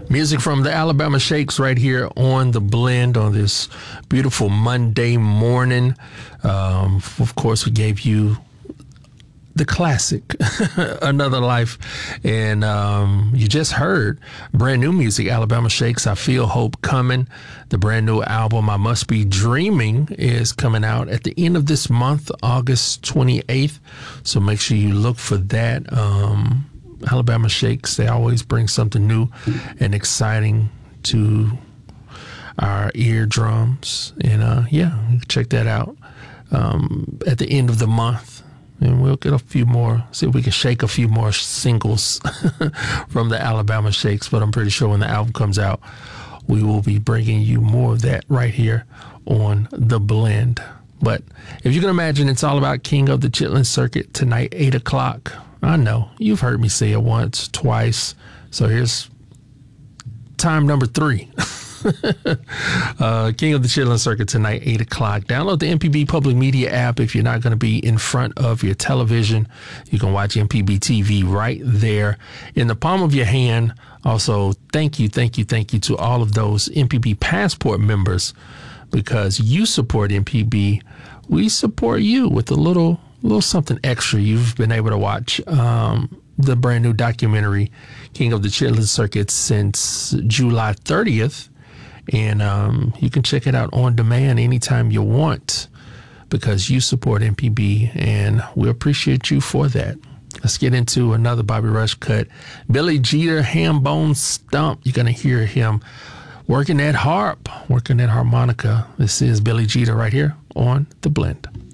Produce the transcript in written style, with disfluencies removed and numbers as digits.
Music from the Alabama Shakes right here on The Blend on this beautiful Monday morning. Of course, we gave you the classic, Another Life. And you just heard brand new music, Alabama Shakes, I Feel Hope Coming. The brand new album, I Must Be Dreaming, is coming out at the end of this month, August 28th. So make sure you look for that. Alabama Shakes, they always bring something new and exciting to our eardrums. And yeah, you can check that out at the end of the month. And we'll get a few more, see if we can shake a few more singles from the Alabama Shakes. But I'm pretty sure when the album comes out, we will be bringing you more of that right here on The Blend. But if you can imagine, it's all about King of the Chitlin Circuit tonight, 8 o'clock. I know, you've heard me say it once, twice. So here's time number 3. King of the Chitlin Circuit tonight, 8 o'clock. Download the MPB Public Media app if you're not going to be in front of your television. You can watch MPB TV right there in the palm of your hand. Also, thank you to all of those MPB Passport members, because you support MPB. We support you with a little something extra. You've been able to watch the brand new documentary, King of the Chitlin Circuit, since July 30th. And you can check it out on demand anytime you want, because you support MPB, and we appreciate you for that. Let's get into another Bobby Rush cut. Billy Jeter, Ham Bone Stump. You're going to hear him working that harp, working that harmonica. This is Billy Jeter right here on The Blend.